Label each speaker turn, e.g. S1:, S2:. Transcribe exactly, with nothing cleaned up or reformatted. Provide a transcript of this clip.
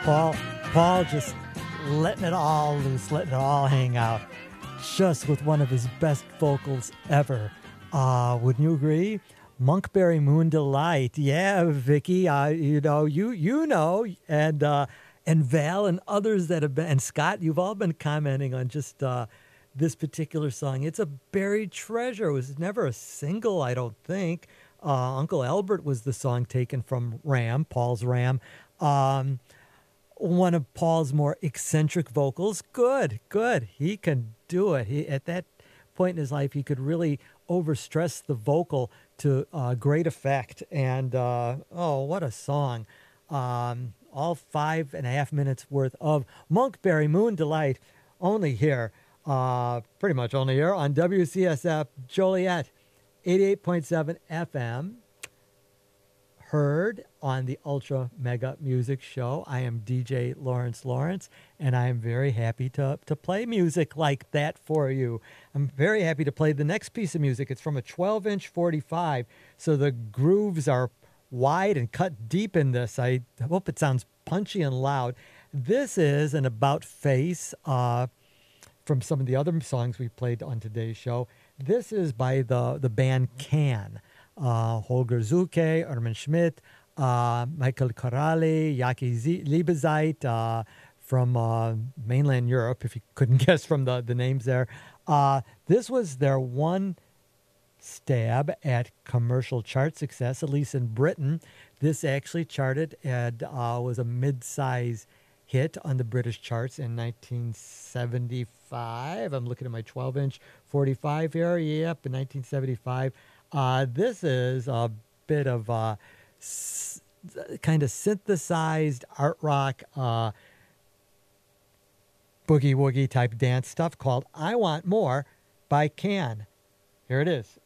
S1: Paul, Paul just letting it all loose, letting it all hang out, just with one of his best vocals ever. Uh, wouldn't you agree? Monkberry Moon Delight. Yeah, Vicky, uh, you know, you you know, and uh, and Val and others that have been, and Scott, you've all been commenting on just uh, this particular song. It's a buried treasure. It was never a single, I don't think. Uh, Uncle Albert was the song taken from Ram, Paul's Ram. Um, one of Paul's more eccentric vocals. Good, good. He can do it. He, at that point in his life, he could really overstress the vocal to uh, great effect. And, uh, oh, what a song. Um, all five and a half minutes worth of Monkberry Moon Delight, only here, uh, pretty much only here on W C S F Joliet, eighty-eight point seven F M. Heard on the Ultra Mega Music Show. I am D J Lawrence Lawrence, and I am very happy to, to play music like that for you. I'm very happy to play the next piece of music. It's from a twelve-inch forty-five, so the grooves are wide and cut deep in this. I hope it sounds punchy and loud. This is an about face uh, from some of the other songs we played on today's show. This is by the, the band Can. Uh, Holger Zuke, Erman Schmidt, uh, Michael Corrali, Yaki Z- Liebezeit uh, from uh, mainland Europe, if you couldn't guess from the, the names there. Uh, this was their one stab at commercial chart success, at least in Britain. This actually charted and uh, was a mid-size hit on the British charts in nineteen seventy-five. I'm looking at my twelve-inch forty-five here. Yep, in nineteen seventy-five. Uh, this is a bit of uh, s- kind of synthesized art rock, uh, boogie woogie type dance stuff called I Want More by Can. Here it is.